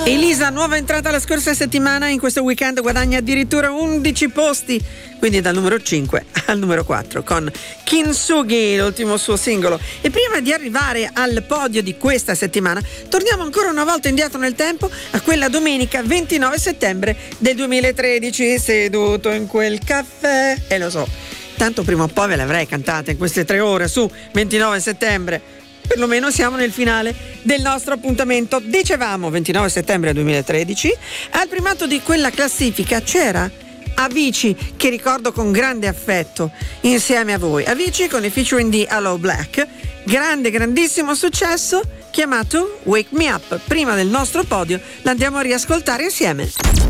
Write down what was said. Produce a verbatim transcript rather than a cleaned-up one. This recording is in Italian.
Elisa, nuova entrata la scorsa settimana, in questo weekend guadagna addirittura undici posti, quindi dal numero cinque al numero quattro con Kintsugi, l'ultimo suo singolo. E prima di arrivare al podio di questa settimana, torniamo ancora una volta indietro nel tempo a quella domenica ventinove settembre del duemilatredici, seduto in quel caffè. E lo so, tanto prima o poi ve le avrei cantate in queste tre ore su ventinove settembre. Perlomeno siamo nel finale del nostro appuntamento. Dicevamo ventinove settembre duemilatredici, al primato di quella classifica c'era Avicii, che ricordo con grande affetto insieme a voi. Avicii con il featuring di Hello Black, grande grandissimo successo chiamato Wake Me Up. Prima del nostro podio l'andiamo a riascoltare insieme.